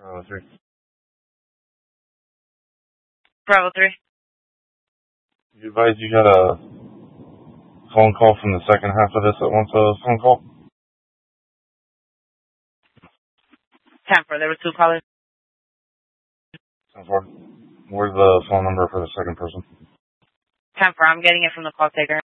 Bravo 3. Bravo 3. You advise you got a phone call from the second half of this that wants a phone call? 10-4. There were 2 callers. 10-4. Where's the phone number for the second person? 10-4. I'm getting it from the call taker.